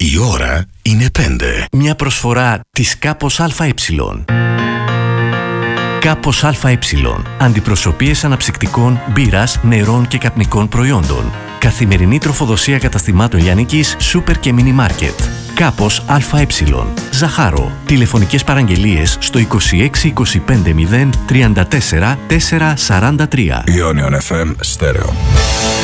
Η ώρα είναι 5. Μια προσφορά της Κάπος ΑΕ. Κάπος ΑΕ. Αντιπροσωπείες αναψυκτικών, μπύρας, νερών και καπνικών προϊόντων. Καθημερινή τροφοδοσία καταστημάτων λιανικής, σούπερ και μίνι μάρκετ. Κάπος ΑΕ. Ζαχάρο. Τηλεφωνικές παραγγελίες στο 26 25 0 34 443. Ionion FM Stereo.